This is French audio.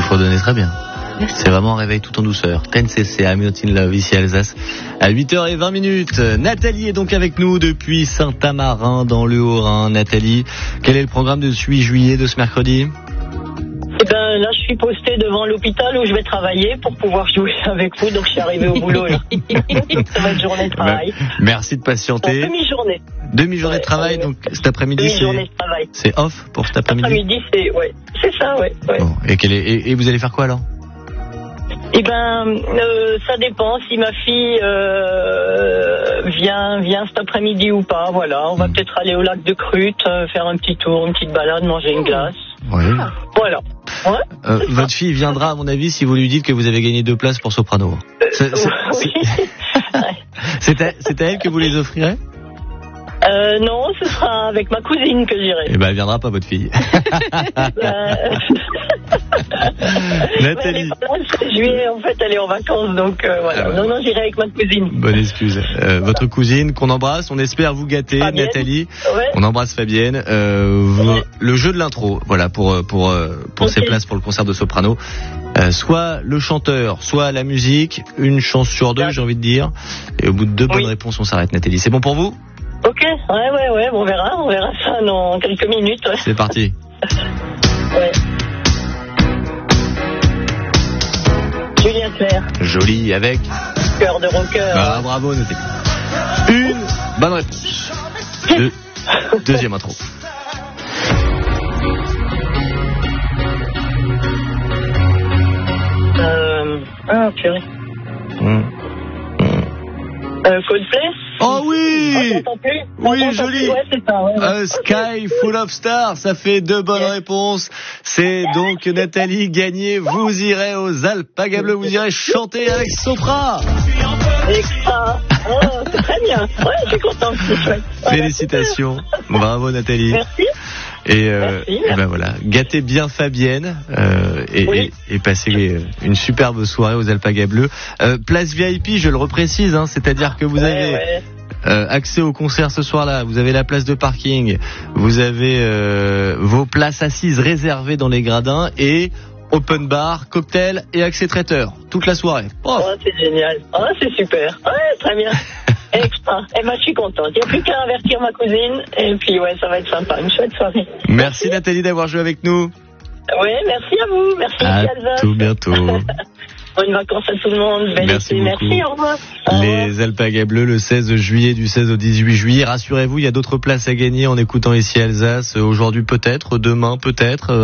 fredonnez très bien. Merci. C'est vraiment un réveil tout en douceur. 10cc, I'm Not in Love, ici à Alsace, à 8h20. Nathalie est donc avec nous depuis Saint-Amarin, dans le Haut-Rhin. Nathalie, quel est le programme de 8 juillet de ce mercredi ? Eh ben, là, je suis postée devant l'hôpital où je vais travailler pour pouvoir jouer avec vous, donc je suis arrivée au boulot, là. Ça va être journée de travail. Merci de patienter. Demi-journée. Demi-journée de travail, donc cet après-midi, Demi-journée de travail. c'est off pour cet après-midi. Après-midi, c'est ça, ouais. Bon, et vous allez faire quoi alors ? Eh ben, ça dépend si ma fille vient cet après-midi ou pas. Voilà, on va peut-être aller au lac de Crute, faire un petit tour, une petite balade, manger une glace. Oui. Voilà. Ouais. Votre fille viendra, à mon avis, si vous lui dites que vous avez gagné 2 places pour Soprano. Oui. C'est à elle que vous les offrirez ? Non, ce sera avec ma cousine que j'irai. Eh ben, elle viendra pas, votre fille. Nathalie. Juillet, en fait, elle est en vacances, donc voilà. Non, j'irai avec ma cousine. Bonne excuse. Votre cousine, qu'on embrasse, on espère vous gâter, Fabienne. Nathalie. Ouais. On embrasse Fabienne. Le jeu de l'intro, voilà, pour ces places pour le concert de Soprano. Soit le chanteur, soit la musique, une chance sur 2, j'ai envie de dire. Et au bout de 2 bonnes réponses, on s'arrête, Nathalie. C'est bon pour vous ? Ok, ouais, on verra ça dans quelques minutes. Ouais. C'est parti. Ouais. Julien Clerc. Joli avec. Cœur de rocker. Ah, bravo, Nathalie. Une bonne réponse. Deuxième intro. Purée. Coldplay. Oh oui! T'entends plus? Oui, joli. Ouais, c'est ça. Ouais. Sky Full of Stars, ça fait 2 bonnes réponses. C'est donc Nathalie gagné. Vous irez aux Alpagas Bleues, vous irez chanter avec Sopra. Extra. Oh, c'est très bien. Ouais, je suis contente. C'est chouette. Félicitations. Bravo Nathalie. Merci. Et Merci. ben voilà, gâtez bien Fabienne et passez une superbe soirée aux Alpagas Bleues. Place VIP, je le reprécise, c'est-à-dire que vous avez accès au concert ce soir-là, vous avez la place de parking, vous avez vos places assises réservées dans les gradins et open bar, cocktail et accès traiteur toute la soirée. Oh, c'est génial. Oh, c'est super. Ouais, très bien. Extra. Eh ben, je suis contente. Il n'y a plus qu'à avertir ma cousine. Et puis, ouais, ça va être sympa. Une chouette soirée. Merci Nathalie d'avoir joué avec nous. Ouais, merci à vous. Merci à tout bientôt. Bonnes vacances à tout le monde. Merci beaucoup. Merci, au revoir. Les Alpagas Bleues le 16 juillet, du 16 au 18 juillet. Rassurez-vous, il y a d'autres places à gagner en écoutant ici Alsace. Aujourd'hui peut-être, demain peut-être.